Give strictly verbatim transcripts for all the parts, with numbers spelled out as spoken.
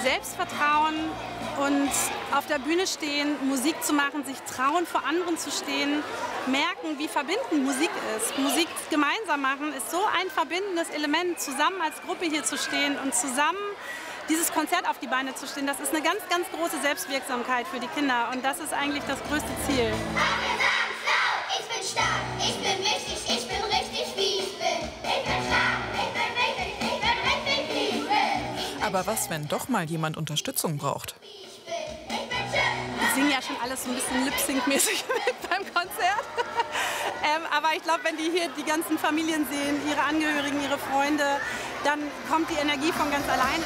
Selbstvertrauen und auf der Bühne stehen, Musik zu machen, sich trauen, vor anderen zu stehen, merken, wie verbindend Musik ist. Musik gemeinsam machen ist so ein verbindendes Element, zusammen als Gruppe hier zu stehen und zusammen dieses Konzert auf die Beine zu stehen. Das ist eine ganz, ganz große Selbstwirksamkeit für die Kinder und das ist eigentlich das größte Ziel. Ich bin stark, ich bin wichtig, ich bin richtig, wie ich bin. Ich bin stark, ich bin wichtig, ich bin richtig, wie ich bin. Aber was, wenn doch mal jemand Unterstützung braucht? Wir singen ja schon alles so ein bisschen Lip-Sync-mäßig mit beim Konzert. ähm, aber ich glaube, wenn die hier die ganzen Familien sehen, ihre Angehörigen, ihre Freunde, dann kommt die Energie von ganz alleine.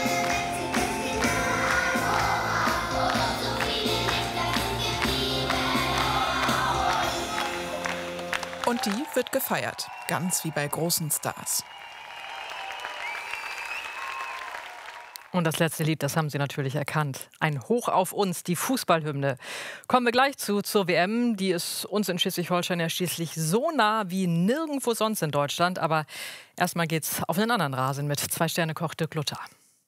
Und die wird gefeiert, ganz wie bei großen Stars. Und das letzte Lied, das haben Sie natürlich erkannt. Ein Hoch auf uns, die Fußballhymne. Kommen wir gleich zu zur W M. Die ist uns in Schleswig-Holstein ja schließlich so nah wie nirgendwo sonst in Deutschland. Aber erstmal geht's auf einen anderen Rasen mit Zwei-Sterne-Koch Dirk Luther.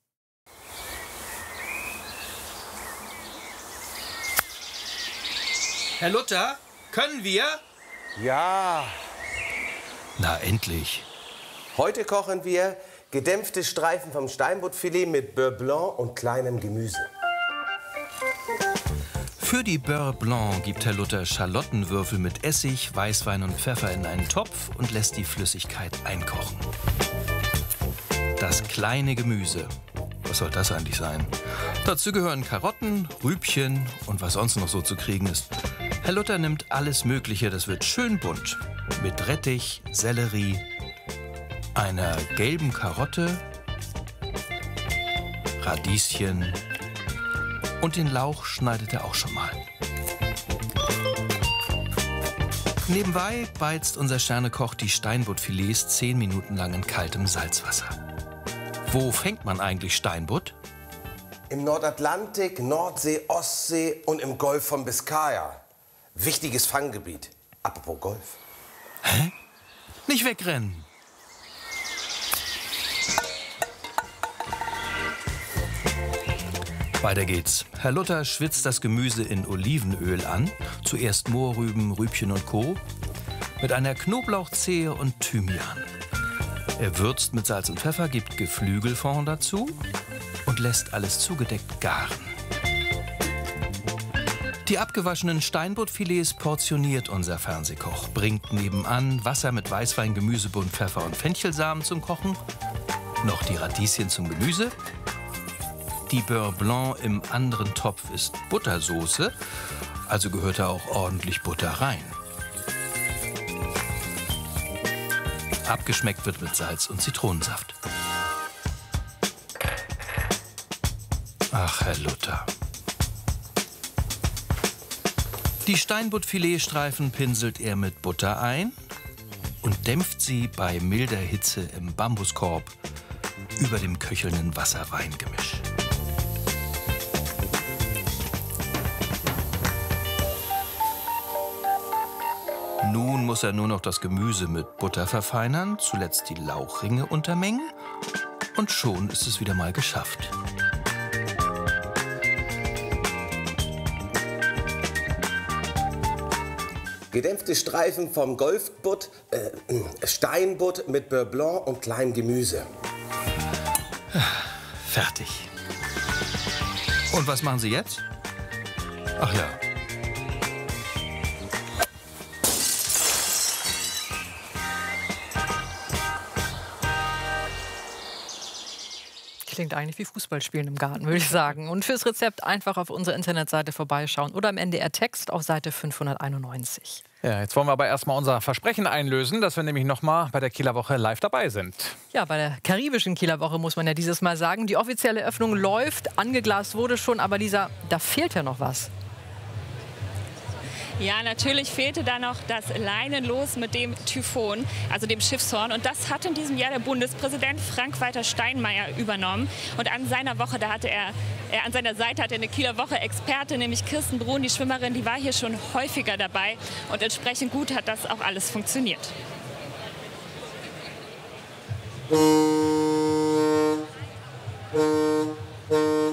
Herr Luther, können wir? Ja. Na, endlich. Heute kochen wir gedämpfte Streifen vom Steinbuttfilet mit Beurre Blanc und kleinem Gemüse. Für die Beurre Blanc gibt Herr Luther Schalottenwürfel mit Essig, Weißwein und Pfeffer in einen Topf und lässt die Flüssigkeit einkochen. Das kleine Gemüse. Was soll das eigentlich sein? Dazu gehören Karotten, Rübchen und was sonst noch so zu kriegen ist. Herr Luther nimmt alles Mögliche, das wird schön bunt. Mit Rettich, Sellerie, einer gelben Karotte, Radieschen und den Lauch schneidet er auch schon mal. Nebenbei beizt unser Sternekoch die Steinbuttfilets zehn Minuten lang in kaltem Salzwasser. Wo fängt man eigentlich Steinbutt? Im Nordatlantik, Nordsee, Ostsee und im Golf von Biskaya. Wichtiges Fanggebiet. Apropos Golf. Hä? Nicht wegrennen! Weiter geht's. Herr Luther schwitzt das Gemüse in Olivenöl an. Zuerst Mohrrüben, Rübchen und Co. Mit einer Knoblauchzehe und Thymian. Er würzt mit Salz und Pfeffer, gibt Geflügelfond dazu und lässt alles zugedeckt garen. Die abgewaschenen Steinbuttfilets portioniert unser Fernsehkoch, bringt nebenan Wasser mit Weißwein, Gemüsebund, Pfeffer und Fenchelsamen zum Kochen, noch die Radieschen zum Gemüse. Die Beurre Blanc im anderen Topf ist Buttersoße, also gehört da auch ordentlich Butter rein. Abgeschmeckt wird mit Salz und Zitronensaft. Ach, Herr Luther. Die Steinbuttfiletstreifen pinselt er mit Butter ein und dämpft sie bei milder Hitze im Bambuskorb über dem köchelnden Wasser-Wein-Gemisch. Nun muss er nur noch das Gemüse mit Butter verfeinern, zuletzt die Lauchringe untermengen und schon ist es wieder mal geschafft. Gedämpfte Streifen vom Golfbutt, äh, Steinbutt mit Beurre Blanc und kleinem Gemüse. Fertig. Und was machen Sie jetzt? Ach ja. Klingt eigentlich wie Fußballspielen im Garten, würde ich sagen. Und fürs Rezept einfach auf unserer Internetseite vorbeischauen oder im N D R-Text auf Seite fünfhunderteinundneunzig. Ja, jetzt wollen wir aber erstmal unser Versprechen einlösen, dass wir nämlich noch mal bei der Kieler Woche live dabei sind. Ja, bei der karibischen Kieler Woche muss man ja dieses Mal sagen. Die offizielle Öffnung läuft, angeglast wurde schon, aber Lisa, da fehlt ja noch was. Ja, natürlich fehlte da noch das Leinenlos mit dem Typhon, also dem Schiffshorn. Und das hat in diesem Jahr der Bundespräsident Frank-Walter Steinmeier übernommen. Und an seiner Woche, da hatte er, er an seiner Seite hatte er eine Kieler Woche-Expertin, nämlich Kirsten Brun, die Schwimmerin, die war hier schon häufiger dabei. Und entsprechend gut hat das auch alles funktioniert. Musik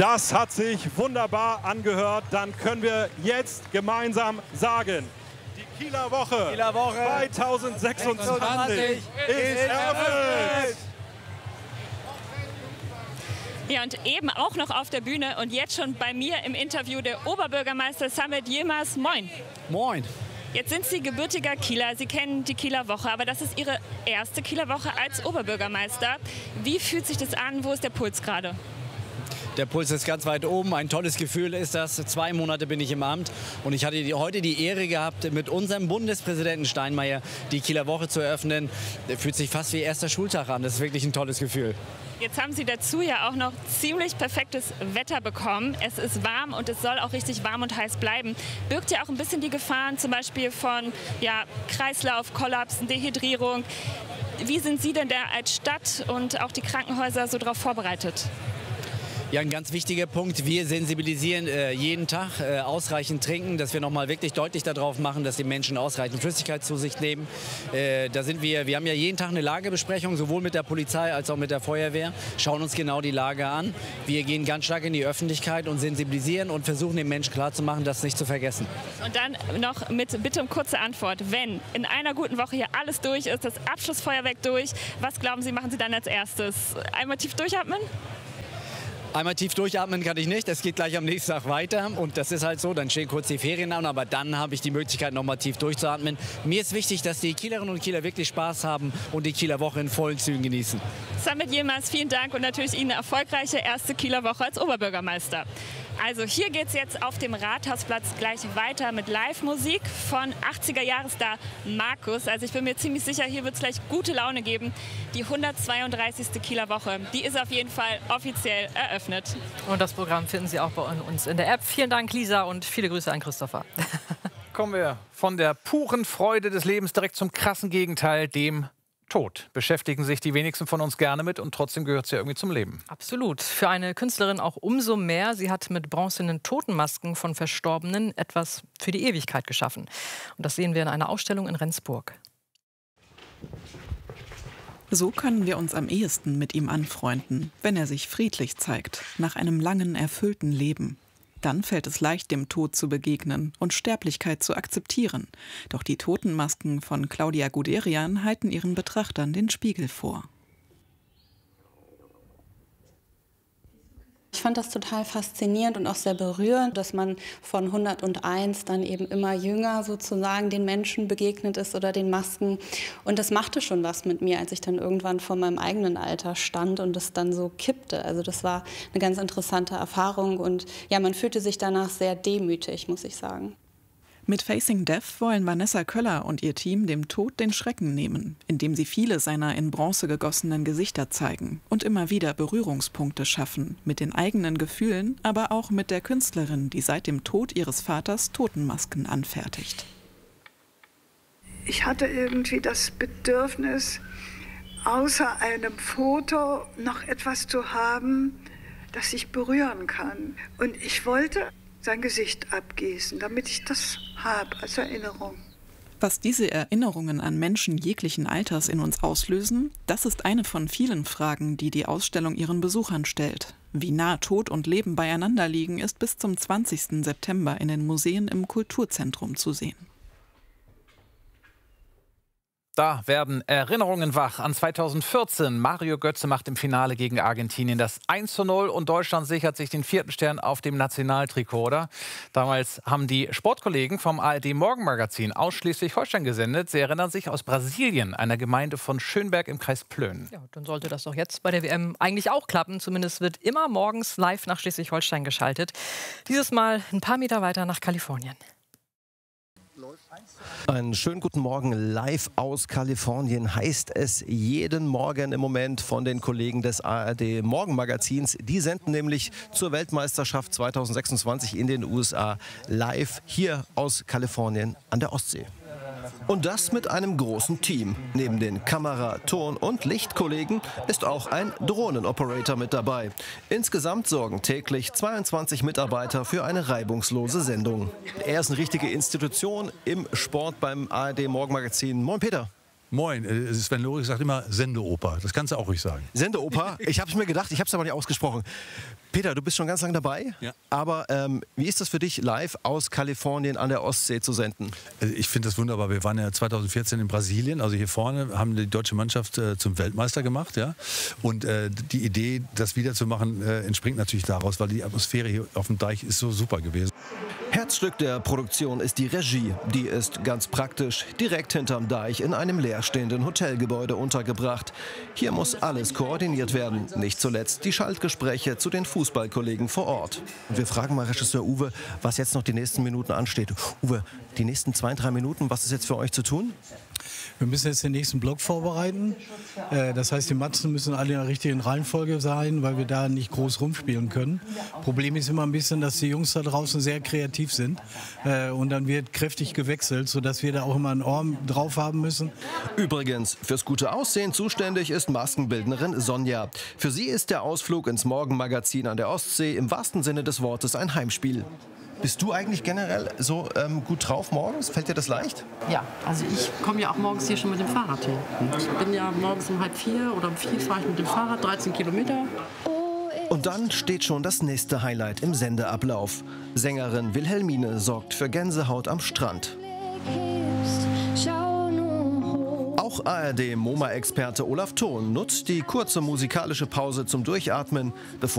Das hat sich wunderbar angehört. Dann können wir jetzt gemeinsam sagen, die Kieler Woche, Kieler Woche zweitausendsechsundzwanzig ist eröffnet. Ja, und eben auch noch auf der Bühne und jetzt schon bei mir im Interview der Oberbürgermeister Samet Yilmaz. Moin. Moin. Jetzt sind Sie gebürtiger Kieler, Sie kennen die Kieler Woche, aber das ist Ihre erste Kieler Woche als Oberbürgermeister. Wie fühlt sich das an? Wo ist der Puls gerade? Der Puls ist ganz weit oben. Ein tolles Gefühl ist das. Zwei Monate bin ich im Amt und ich hatte die, heute die Ehre gehabt, mit unserem Bundespräsidenten Steinmeier die Kieler Woche zu eröffnen. Der fühlt sich fast wie erster Schultag an. Das ist wirklich ein tolles Gefühl. Jetzt haben Sie dazu ja auch noch ziemlich perfektes Wetter bekommen. Es ist warm und es soll auch richtig warm und heiß bleiben. Birgt ja auch ein bisschen die Gefahren, zum Beispiel von ja, Kreislauf, Kollapsen, Dehydrierung. Wie sind Sie denn da als Stadt und auch die Krankenhäuser so darauf vorbereitet? Ja, ein ganz wichtiger Punkt. Wir sensibilisieren äh, jeden Tag äh, ausreichend trinken, dass wir noch mal wirklich deutlich darauf machen, dass die Menschen ausreichend Flüssigkeit zu sich nehmen. Äh, da sind wir, wir haben ja jeden Tag eine Lagebesprechung, sowohl mit der Polizei als auch mit der Feuerwehr, schauen uns genau die Lage an. Wir gehen ganz stark in die Öffentlichkeit und sensibilisieren und versuchen den Menschen klarzumachen, das nicht zu vergessen. Und dann noch mit bitte um kurze Antwort. Wenn in einer guten Woche hier alles durch ist, das Abschlussfeuerwerk durch, was glauben Sie, machen Sie dann als erstes? Einmal tief durchatmen? Einmal tief durchatmen kann ich nicht, es geht gleich am nächsten Tag weiter und das ist halt so, dann stehen kurz die Ferien an, aber dann habe ich die Möglichkeit, noch mal tief durchzuatmen. Mir ist wichtig, dass die Kielerinnen und Kieler wirklich Spaß haben und die Kieler Woche in vollen Zügen genießen. Samet Yilmaz, vielen Dank und natürlich Ihnen eine erfolgreiche erste Kieler Woche als Oberbürgermeister. Also hier geht es jetzt auf dem Rathausplatz gleich weiter mit Live-Musik von achtziger-Jahres-Star Markus. Also ich bin mir ziemlich sicher, hier wird es gleich gute Laune geben. Die hundertzweiunddreißigste Kieler Woche, die ist auf jeden Fall offiziell eröffnet. Und das Programm finden Sie auch bei uns in der App. Vielen Dank, Lisa, und viele Grüße an Christopher. Kommen wir von der puren Freude des Lebens direkt zum krassen Gegenteil, dem Tod. Beschäftigen sich die wenigsten von uns gerne mit und trotzdem gehört es ja irgendwie zum Leben. Absolut. Für eine Künstlerin auch umso mehr. Sie hat mit bronzenen Totenmasken von Verstorbenen etwas für die Ewigkeit geschaffen. Und das sehen wir in einer Ausstellung in Rendsburg. So können wir uns am ehesten mit ihm anfreunden, wenn er sich friedlich zeigt, nach einem langen, erfüllten Leben. Dann fällt es leicht, dem Tod zu begegnen und Sterblichkeit zu akzeptieren. Doch die Totenmasken von Claudia Guderian halten ihren Betrachtern den Spiegel vor. Ich fand das total faszinierend und auch sehr berührend, dass man von hunderteins dann eben immer jünger sozusagen den Menschen begegnet ist oder den Masken. Und das machte schon was mit mir, als ich dann irgendwann vor meinem eigenen Alter stand und es dann so kippte. Also das war eine ganz interessante Erfahrung und ja, man fühlte sich danach sehr demütig, muss ich sagen. Mit Facing Death wollen Vanessa Köller und ihr Team dem Tod den Schrecken nehmen, indem sie viele seiner in Bronze gegossenen Gesichter zeigen und immer wieder Berührungspunkte schaffen, mit den eigenen Gefühlen, aber auch mit der Künstlerin, die seit dem Tod ihres Vaters Totenmasken anfertigt. Ich hatte irgendwie das Bedürfnis, außer einem Foto noch etwas zu haben, das ich berühren kann. Und ich wollte sein Gesicht abgießen, damit ich das habe als Erinnerung. Was diese Erinnerungen an Menschen jeglichen Alters in uns auslösen, das ist eine von vielen Fragen, die die Ausstellung ihren Besuchern stellt. Wie nah Tod und Leben beieinander liegen, ist bis zum zwanzigsten September in den Museen im Kulturzentrum zu sehen. Da werden Erinnerungen wach an zweitausendvierzehn. Mario Götze macht im Finale gegen Argentinien das eins zu null und Deutschland sichert sich den vierten Stern auf dem Nationaltrikot. Damals haben die Sportkollegen vom A R D Morgenmagazin ausschließlich Holstein gesendet. Sie erinnern sich aus Brasilien, einer Gemeinde von Schönberg im Kreis Plön. Ja, dann sollte das doch jetzt bei der W M eigentlich auch klappen. Zumindest wird immer morgens live nach Schleswig-Holstein geschaltet. Dieses Mal ein paar Meter weiter nach Kalifornien. Einen schönen guten Morgen live aus Kalifornien heißt es jeden Morgen im Moment von den Kollegen des A R D Morgenmagazins. Die senden nämlich zur Weltmeisterschaft zweitausendsechsundzwanzig in den U S A live hier aus Kalifornien an der Ostsee. Und das mit einem großen Team. Neben den Kamera-, Ton- und Lichtkollegen ist auch ein Drohnenoperator mit dabei. Insgesamt sorgen täglich zweiundzwanzig Mitarbeiter für eine reibungslose Sendung. Er ist eine richtige Institution im Sport beim A R D Morgenmagazin. Moin Peter. Moin. Äh, Sven Lorig sagt immer Sendeoper. Das kannst du auch ruhig sagen. Sendeoper? Ich habe es mir gedacht, ich habe es aber nicht ausgesprochen. Peter, du bist schon ganz lange dabei. Ja. Aber ähm, wie ist das für dich, live aus Kalifornien an der Ostsee zu senden? Ich finde das wunderbar. Wir waren ja zweitausendvierzehn in Brasilien, also hier vorne, haben die deutsche Mannschaft äh, zum Weltmeister gemacht. Ja? Und äh, die Idee, das wiederzumachen, äh, entspringt natürlich daraus, weil die Atmosphäre hier auf dem Deich ist so super gewesen. Herzstück der Produktion ist die Regie. Die ist ganz praktisch direkt hinterm Deich in einem leerstehenden Hotelgebäude untergebracht. Hier muss alles koordiniert werden. Nicht zuletzt die Schaltgespräche zu den Fußballkollegen vor Ort. Und wir fragen mal Regisseur Uwe, was jetzt noch die nächsten Minuten ansteht. Uwe, die nächsten zwei, drei Minuten, was ist jetzt für euch zu tun? Wir müssen jetzt den nächsten Block vorbereiten. Das heißt, die Matzen müssen alle in der richtigen Reihenfolge sein, weil wir da nicht groß rumspielen können. Problem ist immer ein bisschen, dass die Jungs da draußen sehr kreativ sind. Und dann wird kräftig gewechselt, sodass wir da auch immer ein Ohr drauf haben müssen. Übrigens, fürs gute Aussehen zuständig ist Maskenbildnerin Sonja. Für sie ist der Ausflug ins Morgenmagazin an der Ostsee im wahrsten Sinne des Wortes ein Heimspiel. Bist du eigentlich generell so ähm, gut drauf morgens? Fällt dir das leicht? Ja, also ich komme ja auch morgens hier schon mit dem Fahrrad hin. Ich bin ja morgens um halb vier oder um vier fahre ich mit dem Fahrrad dreizehn Kilometer. Und dann steht schon das nächste Highlight im Sendeablauf. Sängerin Wilhelmine sorgt für Gänsehaut am Strand. Auch A R D-MoMA-Experte Olaf Thon nutzt die kurze musikalische Pause zum Durchatmen, bevor